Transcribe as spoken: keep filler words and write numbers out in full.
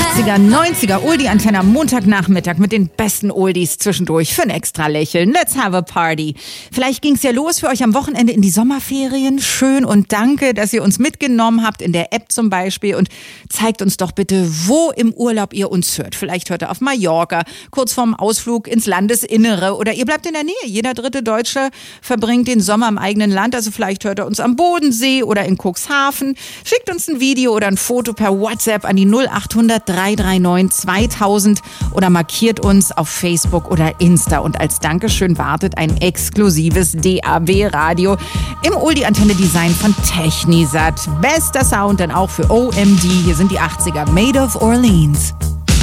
achtziger, neunziger Oldie-Antenne am Montagnachmittag mit den besten Oldies zwischendurch für ein extra Lächeln. Let's have a party. Vielleicht ging's ja los für euch am Wochenende in die Sommerferien. Schön und danke, dass ihr uns mitgenommen habt, in der App zum Beispiel. Und zeigt uns doch bitte, wo im Urlaub ihr uns hört. Vielleicht hört ihr auf Mallorca, kurz vorm Ausflug ins Landesinnere. Oder ihr bleibt in der Nähe. Jeder dritte Deutsche verbringt den Sommer im eigenen Land. Also vielleicht hört ihr uns am Bodensee oder in Cuxhaven. Schickt uns ein Video oder ein Foto per WhatsApp an die null acht hundert, drei drei neun, zweitausend oder markiert uns auf Facebook oder Insta. Und als Dankeschön wartet ein exklusives D A B-Radio im Oldie-Antenne-Design von Technisat. Bester Sound dann auch für O M D. Hier sind die achtziger, Made of Orleans.